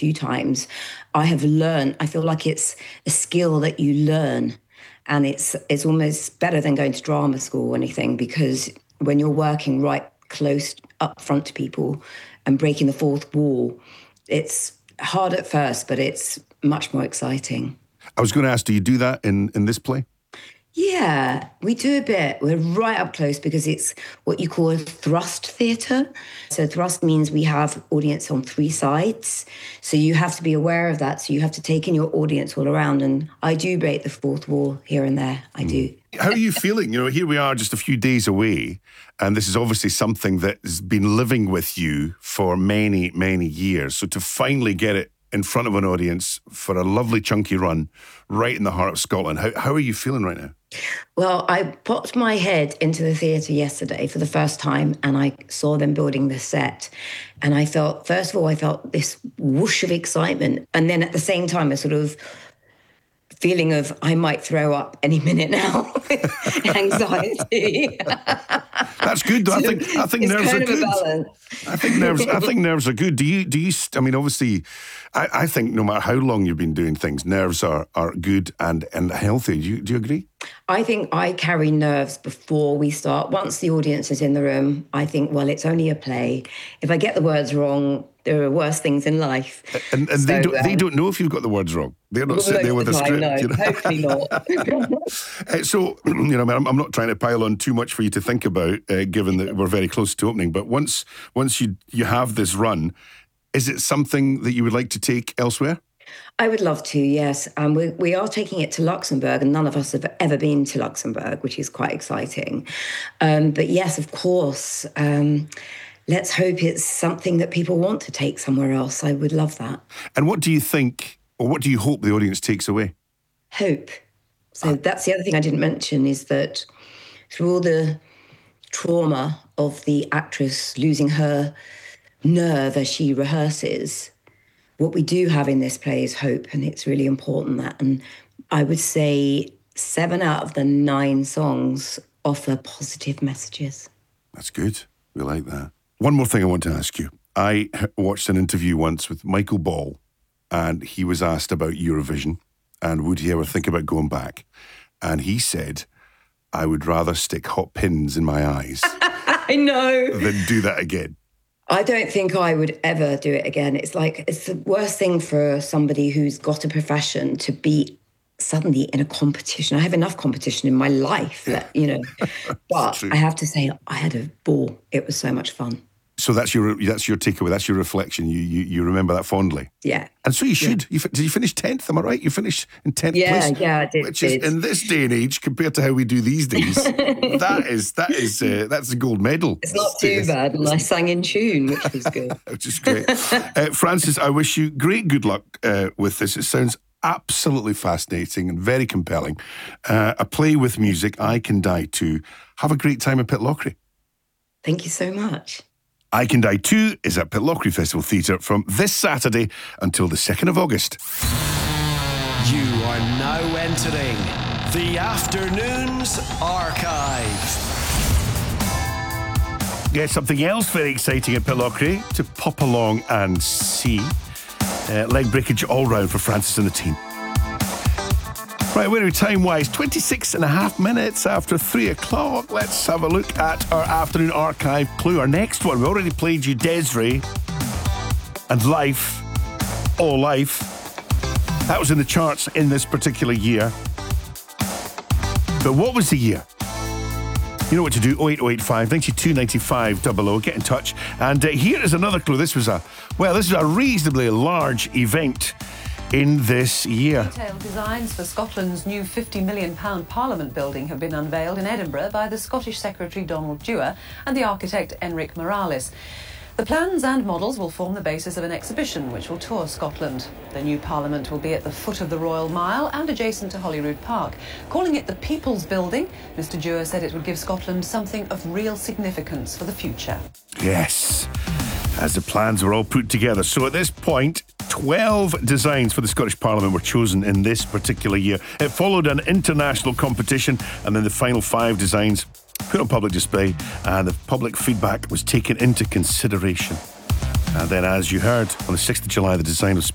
few times, I feel like it's a skill that you learn. And it's almost better than going to drama school or anything, because when you're working right close up front to people and breaking the fourth wall, it's hard at first, but it's much more exciting. I was going to ask, do you do that in this play? Yeah, we do a bit. We're right up close because it's what you call a thrust theatre. So thrust means we have audience on three sides. So you have to be aware of that. So you have to take in your audience all around. And I do break the fourth wall here and there. I do. How are you feeling? Here we are just a few days away. And this is obviously something that has been living with you for many, many years. So to finally get it in front of an audience for a lovely chunky run right in the heart of Scotland, how are you feeling right now? Well, I popped my head into the theatre yesterday for the first time, and I saw them building the set. And I felt, first of all, this whoosh of excitement. And then at the same time, a sort of feeling of I might throw up any minute now. Anxiety. That's good. I think nerves are good. I think nerves are good. Do you? I mean, obviously, I think no matter how long you've been doing things, nerves are good and healthy. Do you agree? I think I carry nerves before we start. Once the audience is in the room, I think, well, it's only a play. If I get the words wrong, there are worse things in life. And so, they don't know if you've got the words wrong. They're not sitting there with a script. No, hopefully not. So, I'm not trying to pile on too much for you to think about, given that we're very close to opening. But once you have this run, is it something that you would like to take elsewhere? I would love to, yes. We are taking it to Luxembourg, and none of us have ever been to Luxembourg, which is quite exciting. But yes, of course, let's hope it's something that people want to take somewhere else. I would love that. And what do you think, or what do you hope the audience takes away? Hope. So that's the other thing I didn't mention, is that through all the trauma of the actress losing her nerve as she rehearses, what we do have in this play is hope, and it's really important that. And I would say 7 out of the 9 songs offer positive messages. That's good. We like that. One more thing I want to ask you. I watched an interview once with Michael Ball, and he was asked about Eurovision and would he ever think about going back. And he said, I would rather stick hot pins in my eyes I know. than do that again. I don't think I would ever do it again. It's the worst thing for somebody who's got a profession to be suddenly in a competition. I have enough competition in my life that, but I have to say I had a ball. It was so much fun. So that's your takeaway. That's your reflection. You remember that fondly. Yeah. And so you should. Yeah. Did you finish 10th? Am I right? You finished in 10th place. Yeah, I did. Which is in this day and age, compared to how we do these days, that's the gold medal. It's not too bad, and I sang in tune, which was good. Which is great. Frances, I wish you great good luck with this. It sounds absolutely fascinating and very compelling. A play with music, I Can Die Too. Have a great time at Pitlochry. Thank you so much. I Can Die Too is at Pitlochry Festival Theatre from this Saturday until the 2nd of August. You are now entering the Afternoons Archive. Yeah, something else very exciting at Pitlochry to pop along and see. Leg breakage all round for Frances and the team. Right, where are we time-wise? 26 and a half minutes after 3 o'clock. Let's have a look at our Afternoon Archive clue. Our next one, we already played you Des'ree and Life, Oh Life. That was in the charts in this particular year. But what was the year? You know what to do, 08085 92 95 00. Get in touch. And here is another clue. This is a reasonably large event in this year. Detailed designs for Scotland's new £50 million Parliament building have been unveiled in Edinburgh by the Scottish Secretary Donald Dewar and the architect Enric Morales. The plans and models will form the basis of an exhibition which will tour Scotland. The new Parliament will be at the foot of the Royal Mile and adjacent to Holyrood Park. Calling it the People's Building, Mr Dewar said it would give Scotland something of real significance for the future. Yes, as the plans were all put together. So at this point, 12 designs for the Scottish Parliament were chosen in this particular year. It followed an international competition, and then the final 5 designs put on public display, and the public feedback was taken into consideration. And then, as you heard, on the 6th of July, the design was